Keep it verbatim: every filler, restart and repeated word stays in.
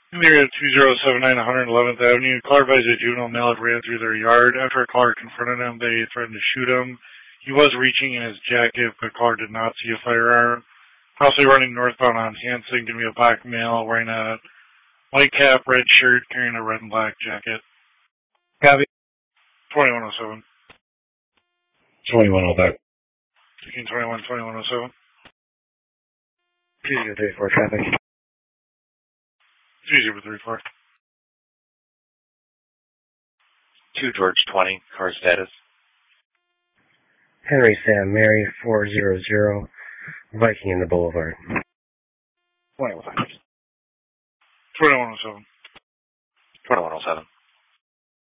In the area of two zero seven nine one eleventh Avenue, car by a juvenile male had ran through their yard. After a car confronted him, they threatened to shoot him. He was reaching in his jacket, but the car did not see a firearm. Possibly running northbound on Hanson, giving me a black male wearing a white cap, red shirt, carrying a red and black jacket. Copy. twenty-one oh seven. twenty-one oh five. Taking twenty-one, twenty-one oh seven. two zero three four traffic. two zero three four. two George twenty, car status. Henry Sam Mary four zero zero, Viking in the Boulevard. twenty-one oh five. twenty-one oh seven. twenty-one oh seven.